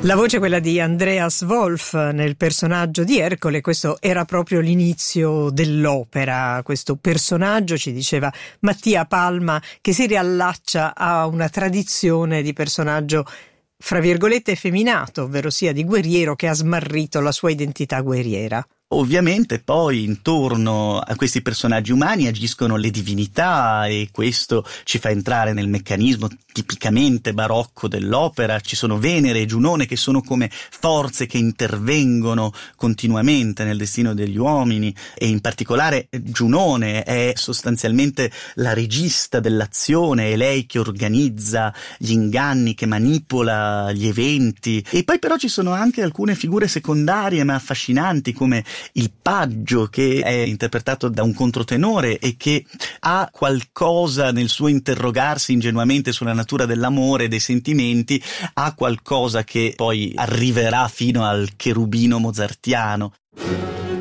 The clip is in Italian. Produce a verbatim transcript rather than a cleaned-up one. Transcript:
La voce, quella di Andreas Wolf nel personaggio di Ercole. Questo era proprio l'inizio dell'opera, questo personaggio, ci diceva Mattia Palma, che si riallaccia a una tradizione di personaggio fra virgolette effeminato, ovvero sia di guerriero che ha smarrito la sua identità guerriera. Ovviamente poi intorno a questi personaggi umani agiscono le divinità, e questo ci fa entrare nel meccanismo tipicamente barocco dell'opera. Ci sono Venere e Giunone, che sono come forze che intervengono continuamente nel destino degli uomini, e in particolare Giunone è sostanzialmente la regista dell'azione, è lei che organizza gli inganni, che manipola gli eventi. E poi però ci sono anche alcune figure secondarie ma affascinanti, come il paggio, che è interpretato da un controtenore e che ha qualcosa nel suo interrogarsi ingenuamente sulla natura dell'amore e dei sentimenti, ha qualcosa che poi arriverà fino al cherubino mozartiano.